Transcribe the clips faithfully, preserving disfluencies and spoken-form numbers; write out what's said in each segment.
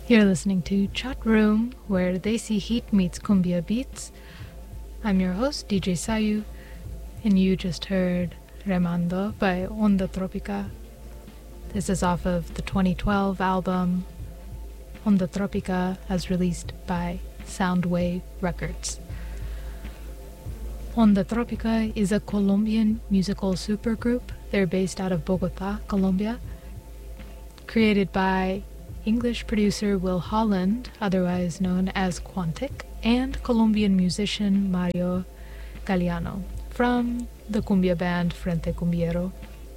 You're listening to Chat Room, where Desi Heat meets Cumbia Beats. I'm your host, D J Sayu, and you just heard Remando by Onda Tropica. This is off of the twenty twelve album Onda Tropica, as released by Soundwave Records. Onda Tropica is a Colombian musical supergroup. They're based out of Bogota, Colombia. Created by English producer Will Holland, otherwise known as Quantic, and Colombian musician Mario Galliano from the cumbia band Frente Cumbiero.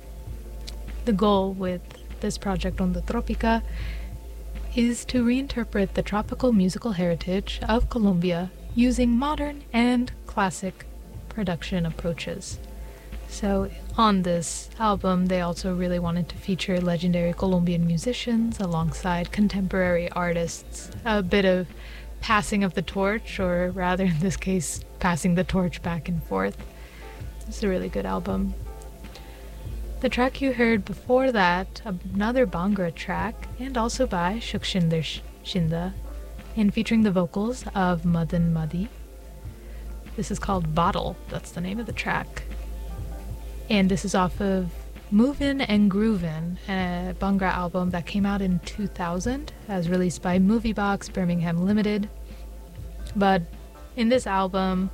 The goal with this project Onda Tropica is to reinterpret the tropical musical heritage of Colombia using modern and classic production approaches. So on this album, they also really wanted to feature legendary Colombian musicians alongside contemporary artists. A bit of passing of the torch, or rather in this case, passing the torch back and forth. It's a really good album. The track you heard before that, another Bhangra track, and also by Shukshinder Shinda, and featuring the vocals of Madan Madi. This is called Bottle, that's the name of the track. And this is off of Movin' and Groovin', a Bhangra album that came out in two thousand, as released by Moviebox Birmingham Limited. But in this album,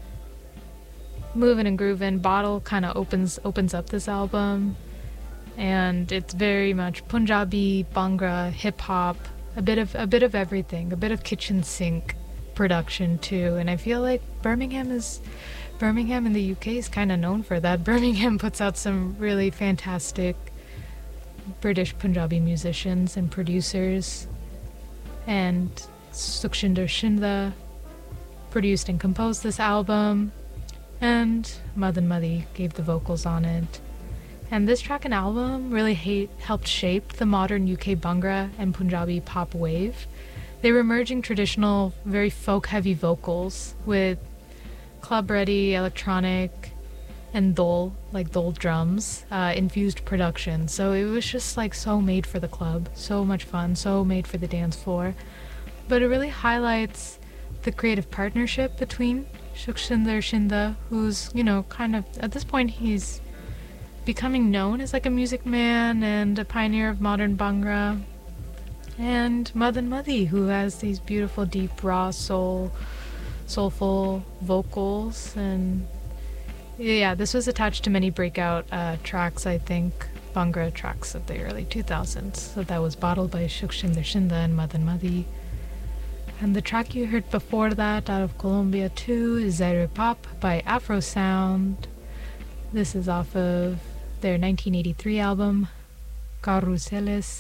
Movin' and Groovin', Bottle kind of opens opens up this album, and it's very much Punjabi, Bhangra, hip hop, a bit of a bit of everything, a bit of kitchen sink production too. And I feel like Birmingham is. Birmingham in the U K is kind of known for that. Birmingham puts out some really fantastic British Punjabi musicians and producers. And Sukshinder Shinda produced and composed this album. And Madan Madi gave the vocals on it. And this track and album really hate, helped shape the modern U K Bhangra and Punjabi pop wave. They were merging traditional, very folk-heavy vocals with club-ready, electronic, and dole, like dole drums, uh, infused production. So it was just like so made for the club, so much fun, so made for the dance floor. But it really highlights the creative partnership between Shukshinder Shinda, who's, you know, kind of, at this point he's becoming known as like a music man and a pioneer of modern Bhangra, and Madan Madi, who has these beautiful, deep, raw soul soulful vocals. And yeah, this was attached to many breakout uh, tracks, I think, Bhangra tracks of the early two thousands. So that was Bottled by Shukshinder Shinda and Madan Madi. And the track you heard before that, out of Colombia too, is Zaire Pop by Afro Sound. This is off of their nineteen eighty-three album, Carruseles,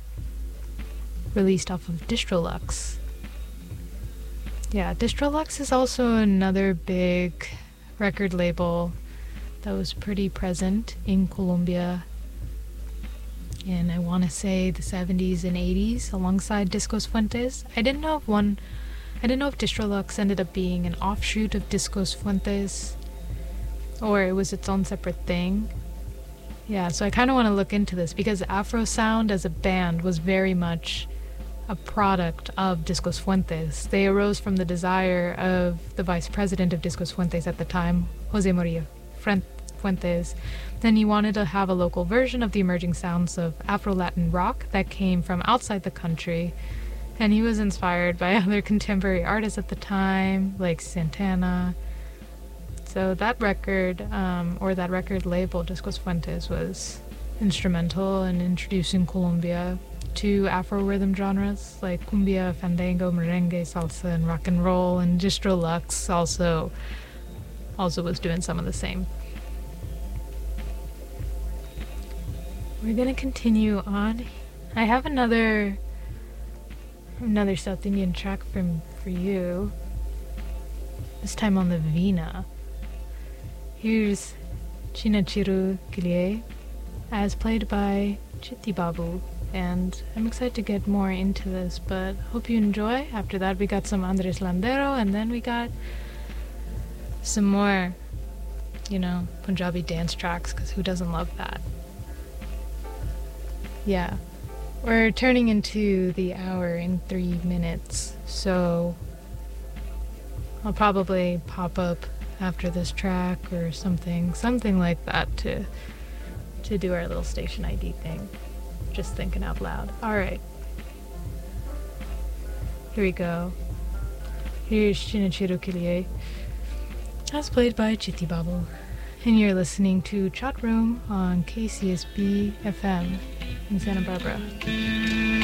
released off of Distrolux. Yeah, Distrolux is also another big record label that was pretty present in Colombia in, I want to say, the seventies and eighties alongside Discos Fuentes. I didn't know if one, I didn't know if Distrolux ended up being an offshoot of Discos Fuentes or it was its own separate thing. Yeah, so I kind of want to look into this because Afro Sound as a band was very much a product of Discos Fuentes. They arose from the desire of the vice president of Discos Fuentes at the time, Jose Maria Fuentes. Then he wanted to have a local version of the emerging sounds of Afro-Latin rock that came from outside the country. And he was inspired by other contemporary artists at the time, like Santana. So that record, um, or that record label, Discos Fuentes, was instrumental in introducing Colombia to Afro rhythm genres like cumbia, fandango, merengue, salsa, and rock and roll. And Distrolux also also was doing some of the same. We're gonna continue on. I have another another South Indian track from for you. This time on the Veena. Here's Chinachiru Kilie, as played by Chitti Babu. And I'm excited to get more into this, but hope you enjoy. After that, we got some Andres Landero, and then we got some more, you know, Punjabi dance tracks, because who doesn't love that? Yeah. We're turning into the hour in three minutes, so I'll probably pop up after this track or something, something like that to to do our little station I D thing. Just thinking out loud. Alright. Here we go. Here's Shinichiro Kirie, as played by Chitty Babu. And you're listening to Chat Room on K C S B F M in Santa Barbara.